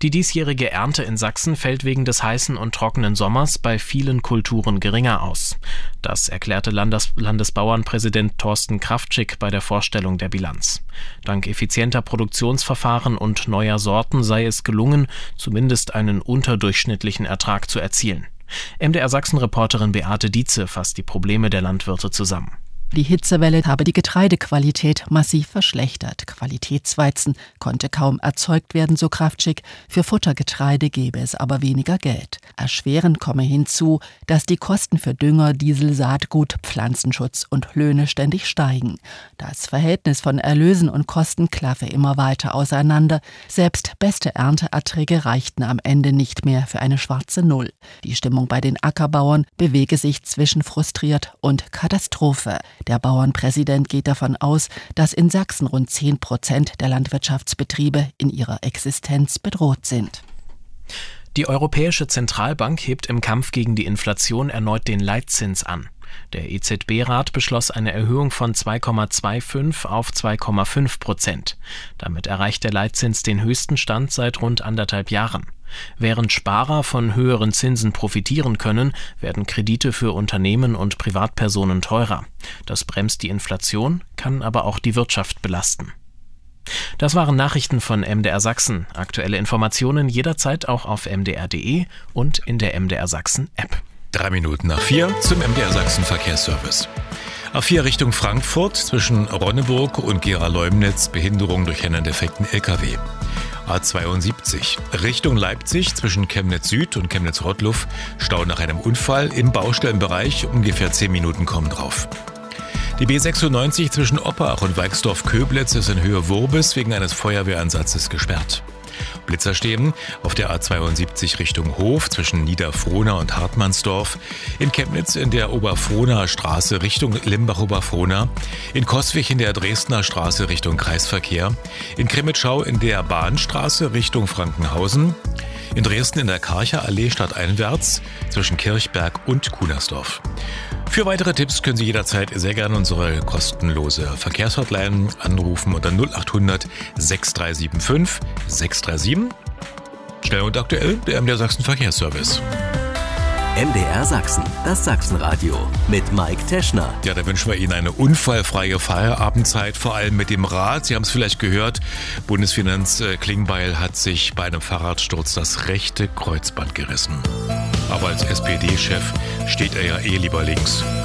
Die diesjährige Ernte in Sachsen fällt wegen des heißen und trockenen Sommers bei vielen Kulturen geringer aus. Das erklärte Landesbauernpräsident Thorsten Kraftschick bei der Vorstellung der Bilanz. Dank effizienter Produktionsverfahren und neuer Sorten sei es gelungen, zumindest einen unterdurchschnittlichen Ertrag zu erzielen. MDR-Sachsen-Reporterin Beate Dietze fasst die Probleme der Landwirte zusammen. Die Hitzewelle habe die Getreidequalität massiv verschlechtert. Qualitätsweizen konnte kaum erzeugt werden, so Kraftschick. Für Futtergetreide gebe es aber weniger Geld. Erschwerend komme hinzu, dass die Kosten für Dünger, Diesel, Saatgut, Pflanzenschutz und Löhne ständig steigen. Das Verhältnis von Erlösen und Kosten klaffe immer weiter auseinander. Selbst beste Ernteerträge reichten am Ende nicht mehr für eine schwarze Null. Die Stimmung bei den Ackerbauern bewege sich zwischen frustriert und Katastrophe. Der Bauernpräsident geht davon aus, dass in Sachsen rund 10% der Landwirtschaftsbetriebe in ihrer Existenz bedroht sind. Die Europäische Zentralbank hebt im Kampf gegen die Inflation erneut den Leitzins an. Der EZB-Rat beschloss eine Erhöhung von 2,25 auf 2,5%. Damit erreicht der Leitzins den höchsten Stand seit rund 1,5 Jahren. Während Sparer von höheren Zinsen profitieren können, werden Kredite für Unternehmen und Privatpersonen teurer. Das bremst die Inflation, kann aber auch die Wirtschaft belasten. Das waren Nachrichten von MDR Sachsen. Aktuelle Informationen jederzeit auch auf mdr.de und in der MDR Sachsen App. 3:03 zum MDR Sachsen Verkehrsservice. A4 Richtung Frankfurt zwischen Ronneburg und Gera-Leumnitz Behinderung durch einen defekten LKW. A72 Richtung Leipzig zwischen Chemnitz Süd und Chemnitz-Rottluff Stau nach einem Unfall im Baustellenbereich, ungefähr 10 Minuten kommen drauf. Die B96 zwischen Oppach und Weixdorf-Köblitz ist in Höhe Wurbis wegen eines Feuerwehreinsatzes gesperrt. Blitzer stehen auf der A72 Richtung Hof zwischen Niederfrohna und Hartmannsdorf, in Chemnitz in der Oberfrohnaer Straße Richtung Limbach-Oberfrohna, in Coswig in der Dresdner Straße Richtung Kreisverkehr, in Krimitschau in der Bahnstraße Richtung Frankenhausen, in Dresden in der Karcher Allee stadteinwärts zwischen Kirchberg und Kunersdorf. Für weitere Tipps können Sie jederzeit sehr gerne unsere kostenlose Verkehrshotline anrufen unter 0800 6375 637. Schnell und aktuell der MDR Sachsen Verkehrsservice. MDR Sachsen, das Sachsenradio mit Mike Teschner. Ja, da wünschen wir Ihnen eine unfallfreie Feierabendzeit, vor allem mit dem Rad. Sie haben es vielleicht gehört, Bundesfinanz Klingbeil hat sich bei einem Fahrradsturz das rechte Kreuzband gerissen. Aber als SPD-Chef steht er ja lieber links.